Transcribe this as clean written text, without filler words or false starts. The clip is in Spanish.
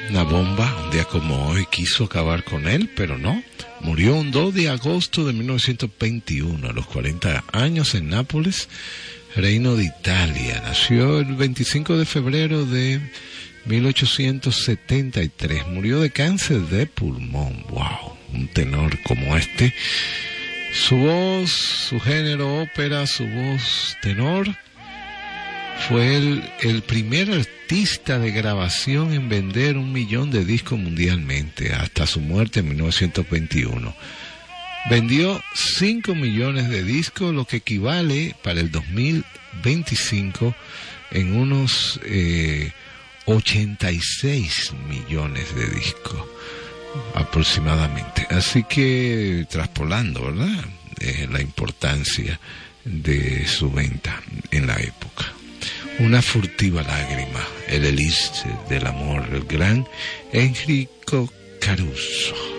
Una bomba, un día como hoy, quiso acabar con él, pero no. Murió un 2 de agosto de 1921, a los 40 años, en Nápoles, Reino de Italia. Nació el 25 de febrero de 1873. Murió de cáncer de pulmón. ¡Wow! Un tenor como este. Su voz, su género ópera, su voz tenor, fue el primer artista de grabación en vender 1 millón de discos mundialmente, hasta su muerte en 1921. Vendió 5 millones de discos, lo que equivale para el 2025 en unos 86 millones de discos aproximadamente. Así que, traspolando, ¿verdad?, la importancia de su venta en la época. Una furtiva lágrima, el elixir del amor, el gran Enrico Caruso.